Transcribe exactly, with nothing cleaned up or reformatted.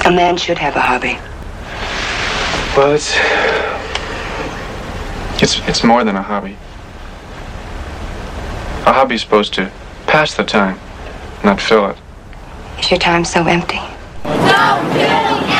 A man should have a hobby. Well, it's... It's, it's more than a hobby. A hobby's supposed to pass the time, not fill it. Is your time so empty? Don't kill